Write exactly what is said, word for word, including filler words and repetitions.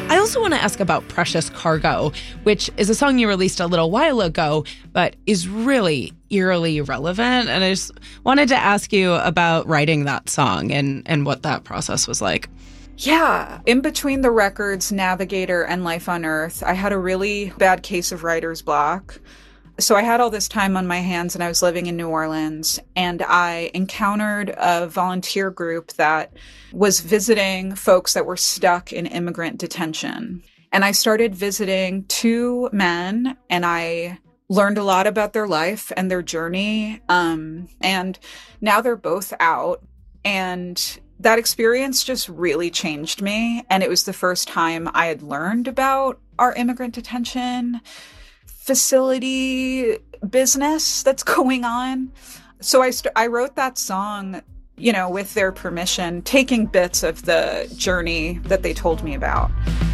I also want to ask about Precious Cargo, which is a song you released a little while ago, but is really eerily relevant. And I just wanted to ask you about writing that song and, and what that process was like. Yeah. In between the records, Navigator and Life on Earth, I had a really bad case of writer's block. So I had all this time on my hands and I was living in New Orleans, and I encountered a volunteer group that was visiting folks that were stuck in immigrant detention. And I started visiting two men, and I learned a lot about their life and their journey. Um, and now they're both out. And that experience just really changed me. And it was the first time I had learned about our immigrant detention facility business that's going on. So I st- I wrote that song, you know, with their permission, taking bits of the journey that they told me about.